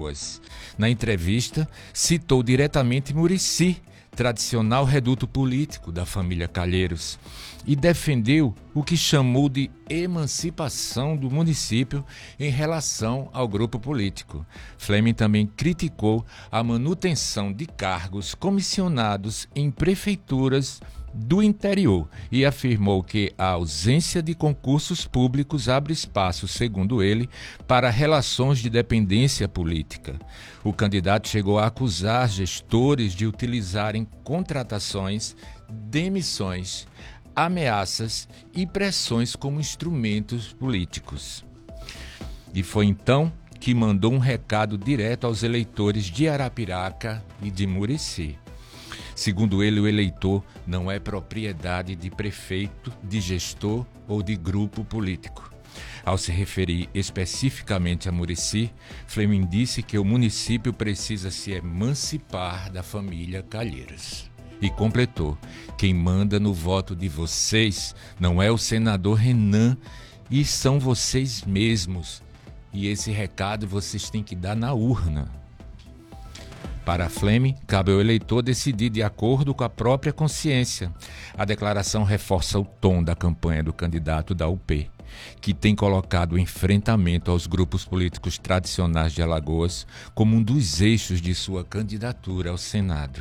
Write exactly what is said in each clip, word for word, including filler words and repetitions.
Alagoas. Na entrevista, citou diretamente Murici, tradicional reduto político da família Calheiros, e defendeu o que chamou de emancipação do município em relação ao grupo político. Fleming também criticou a manutenção de cargos comissionados em prefeituras do interior e afirmou que a ausência de concursos públicos abre espaço, segundo ele, para relações de dependência política. O candidato chegou a acusar gestores de utilizarem contratações, demissões, ameaças e pressões como instrumentos políticos. E foi então que mandou um recado direto aos eleitores de Arapiraca e de Murici. Segundo ele, o eleitor não é propriedade de prefeito, de gestor ou de grupo político. Ao se referir especificamente a Murici, Fleming disse que o município precisa se emancipar da família Calheiros. E completou: quem manda no voto de vocês não é o senador Renan, e são vocês mesmos. E esse recado vocês têm que dar na urna. Para Fleming, cabe ao eleitor decidir de acordo com a própria consciência. A declaração reforça o tom da campanha do candidato da U P, que tem colocado o enfrentamento aos grupos políticos tradicionais de Alagoas como um dos eixos de sua candidatura ao Senado.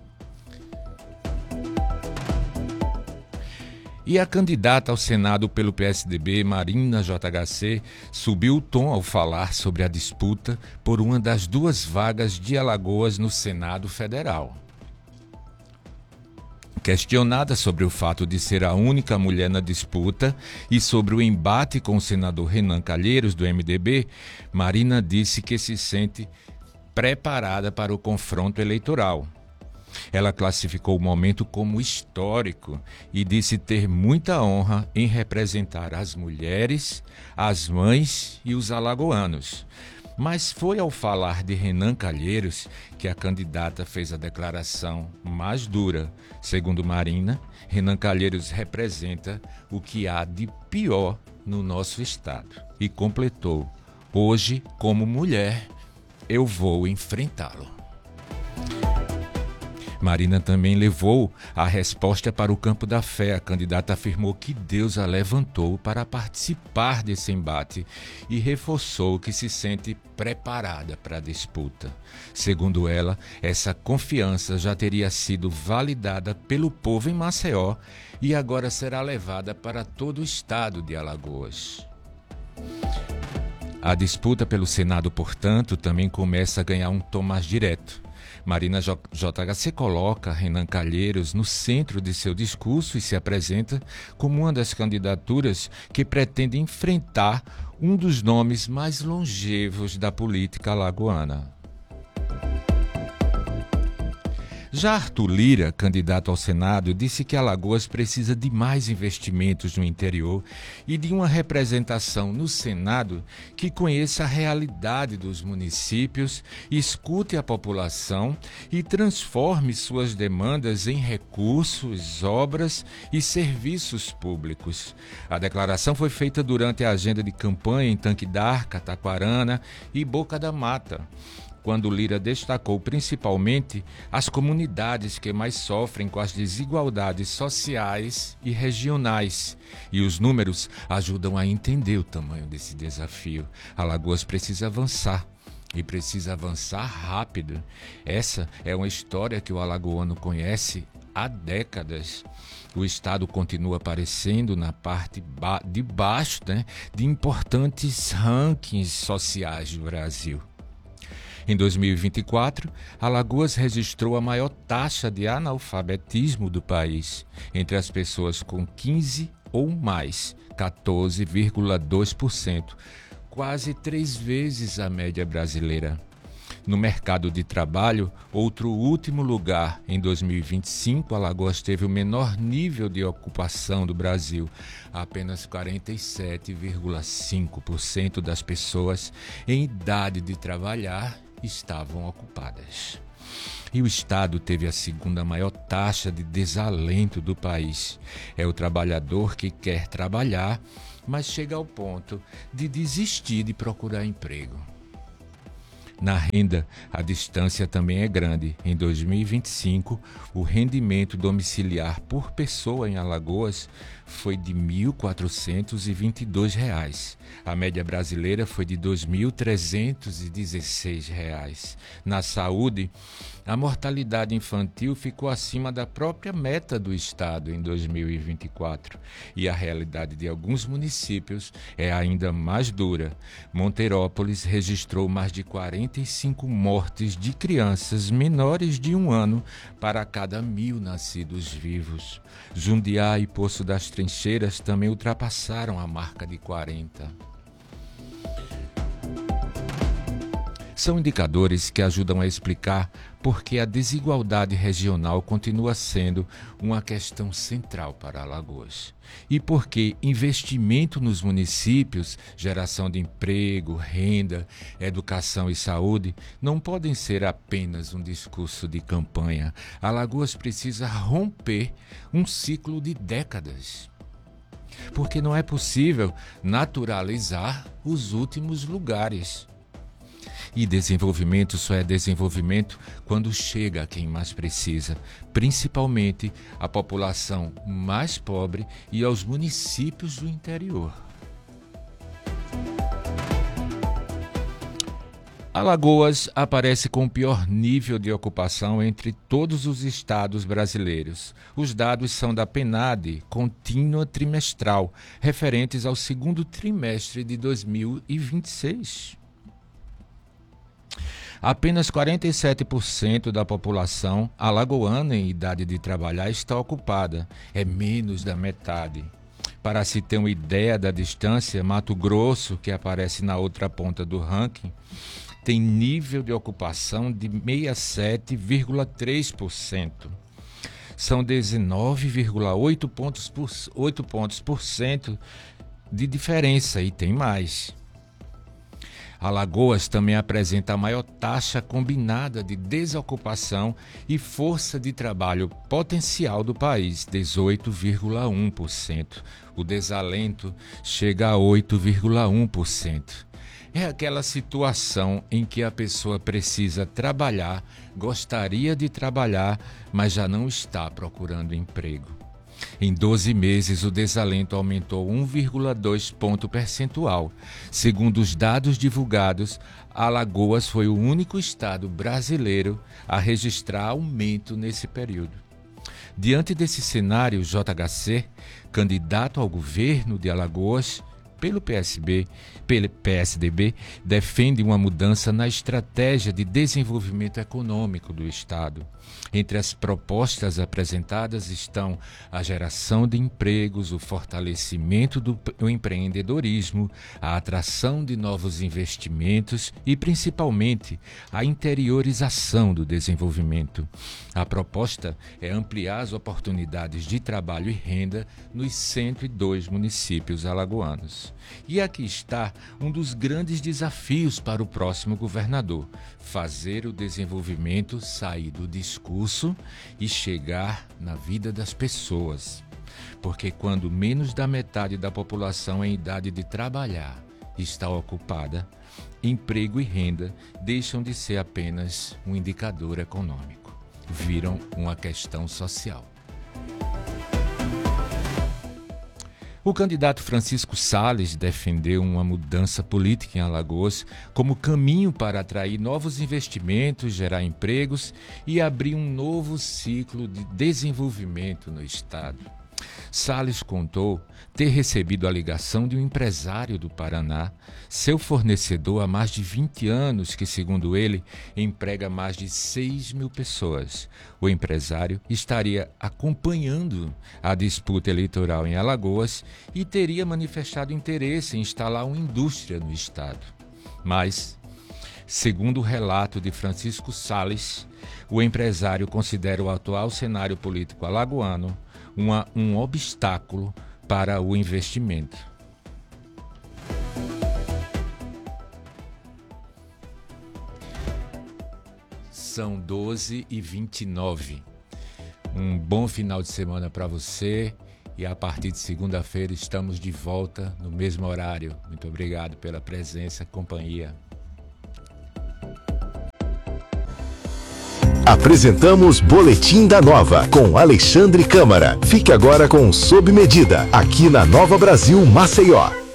E a candidata ao Senado pelo P S D B, Marina J H C, subiu o tom ao falar sobre a disputa por uma das duas vagas de Alagoas no Senado Federal. Questionada sobre o fato de ser a única mulher na disputa e sobre o embate com o senador Renan Calheiros, do M D B, Marina disse que se sente preparada para o confronto eleitoral. Ela classificou o momento como histórico e disse ter muita honra em representar as mulheres, as mães e os alagoanos. Mas foi ao falar de Renan Calheiros que a candidata fez a declaração mais dura. Segundo Marina, Renan Calheiros representa o que há de pior no nosso estado. E completou: hoje, como mulher, eu vou enfrentá-lo. Marina também levou a resposta para o campo da fé. A candidata afirmou que Deus a levantou para participar desse embate e reforçou que se sente preparada para a disputa. Segundo ela, essa confiança já teria sido validada pelo povo em Maceió e agora será levada para todo o estado de Alagoas. A disputa pelo Senado, portanto, também começa a ganhar um tom mais direto. Marina J H C coloca Renan Calheiros no centro de seu discurso e se apresenta como uma das candidaturas que pretende enfrentar um dos nomes mais longevos da política alagoana. Já Arthur Lira, candidato ao Senado, disse que Alagoas precisa de mais investimentos no interior e de uma representação no Senado que conheça a realidade dos municípios, escute a população e transforme suas demandas em recursos, obras e serviços públicos. A declaração foi feita durante a agenda de campanha em Tanque d'Arca, Taquarana e Boca da Mata, quando Lira destacou principalmente as comunidades que mais sofrem com as desigualdades sociais e regionais. E os números ajudam a entender o tamanho desse desafio. Alagoas precisa avançar. E precisa avançar rápido. Essa é uma história que o alagoano conhece há décadas. O estado continua aparecendo na parte ba- de baixo, né, de importantes rankings sociais do Brasil. Em dois mil e vinte e quatro, Alagoas registrou a maior taxa de analfabetismo do país, entre as pessoas com quinze ou mais, quatorze vírgula dois por cento, quase três vezes a média brasileira. No mercado de trabalho, outro último lugar, em dois mil e vinte e cinco, Alagoas teve o menor nível de ocupação do Brasil. Apenas quarenta e sete vírgula cinco por cento das pessoas em idade de trabalhar estavam ocupadas. E o estado teve a segunda maior taxa de desalento do país. É o trabalhador que quer trabalhar, mas chega ao ponto de desistir de procurar emprego. Na renda, a distância também é grande. Em dois mil e vinte e cinco, o rendimento domiciliar por pessoa em Alagoas foi de mil quatrocentos e vinte e dois reais. A média brasileira foi de dois mil trezentos e dezesseis reais. Na saúde, a mortalidade infantil ficou acima da própria meta do Estado em dois mil e vinte e quatro. E a realidade de alguns municípios é ainda mais dura. Monterópolis registrou mais de quarenta e cinco mortes de crianças menores de um ano para cada mil nascidos vivos. Jundiá e Poço das Trincheiras também ultrapassaram a marca de quarenta. São indicadores que ajudam a explicar por que a desigualdade regional continua sendo uma questão central para Alagoas. E por que investimento nos municípios, geração de emprego, renda, educação e saúde não podem ser apenas um discurso de campanha. Alagoas precisa romper um ciclo de décadas. Porque não é possível naturalizar os últimos lugares. E desenvolvimento só é desenvolvimento quando chega a quem mais precisa, principalmente a população mais pobre e aos municípios do interior. Alagoas aparece com o pior nível de ocupação entre todos os estados brasileiros. Os dados são da PNAD, contínua trimestral, referentes ao segundo trimestre de dois mil e vinte e seis. Apenas quarenta e sete por cento da população alagoana em idade de trabalhar está ocupada. É menos da metade. Para se ter uma ideia da distância, Mato Grosso, que aparece na outra ponta do ranking, tem nível de ocupação de sessenta e sete vírgula três por cento. São dezenove vírgula oito pontos por, oito pontos por cento de diferença e tem mais. Alagoas também apresenta a maior taxa combinada de desocupação e força de trabalho potencial do país, dezoito vírgula um por cento. O desalento chega a oito vírgula um por cento. É aquela situação em que a pessoa precisa trabalhar, gostaria de trabalhar, mas já não está procurando emprego. Em doze meses, o desalento aumentou um vírgula dois ponto percentual. Segundo os dados divulgados, Alagoas foi o único estado brasileiro a registrar aumento nesse período. Diante desse cenário, J H C, candidato ao governo de Alagoas, pelo P S B, pelo P S D B, defende uma mudança na estratégia de desenvolvimento econômico do Estado. Entre as propostas apresentadas estão a geração de empregos, o fortalecimento do empreendedorismo, a atração de novos investimentos e, principalmente, a interiorização do desenvolvimento. A proposta é ampliar as oportunidades de trabalho e renda nos cento e dois municípios alagoanos. E aqui está um dos grandes desafios para o próximo governador: fazer o desenvolvimento sair do discurso e chegar na vida das pessoas. Porque quando menos da metade da população em idade de trabalhar está ocupada, emprego e renda deixam de ser apenas um indicador econômico, viram uma questão social. O candidato Francisco Salles defendeu uma mudança política em Alagoas como caminho para atrair novos investimentos, gerar empregos e abrir um novo ciclo de desenvolvimento no Estado. Salles contou ter recebido a ligação de um empresário do Paraná, seu fornecedor há mais de vinte anos, que, segundo ele, emprega mais de seis mil pessoas. O empresário estaria acompanhando a disputa eleitoral em Alagoas e teria manifestado interesse em instalar uma indústria no estado. Mas, segundo o relato de Francisco Salles, o empresário considera o atual cenário político alagoano Uma, um obstáculo para o investimento. São doze e vinte e nove. Um bom final de semana para você e a partir de segunda-feira estamos de volta no mesmo horário. Muito obrigado pela presença e companhia. Apresentamos Boletim da Nova com Alexandre Câmara. Fique agora com Sob Medida, aqui na Nova Brasil Maceió.